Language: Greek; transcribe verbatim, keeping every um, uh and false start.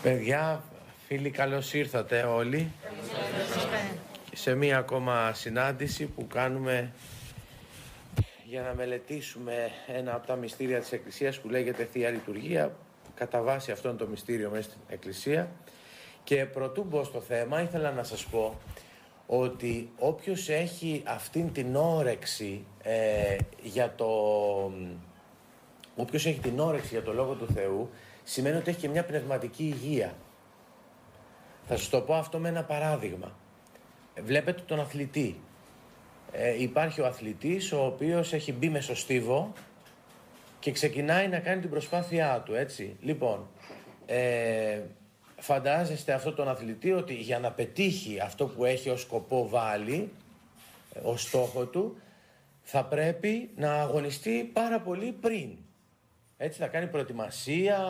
Παιδιά, φίλοι, καλώς ήρθατε όλοι σε μία ακόμα συνάντηση που κάνουμε για να μελετήσουμε ένα από τα μυστήρια της Εκκλησίας που λέγεται Θεία Λειτουργία. Κατά βάση αυτό είναι το μυστήριο μέσα στην Εκκλησία. Και προτού μπω στο θέμα, ήθελα να σας πω ότι όποιος έχει αυτήν την όρεξη ε, για το... Όποιος έχει την όρεξη για το Λόγο του Θεού, σημαίνει ότι έχει και μια πνευματική υγεία. Θα σας το πω αυτό με ένα παράδειγμα. Βλέπετε τον αθλητή. Ε, υπάρχει ο αθλητής ο οποίος έχει μπει μεσοστίβο και ξεκινάει να κάνει την προσπάθειά του, έτσι. Λοιπόν, ε, φαντάζεστε αυτόν τον αθλητή ότι για να πετύχει αυτό που έχει ως σκοπό βάλει, ως στόχο του, θα πρέπει να αγωνιστεί πάρα πολύ πριν. Έτσι, θα κάνει προετοιμασία,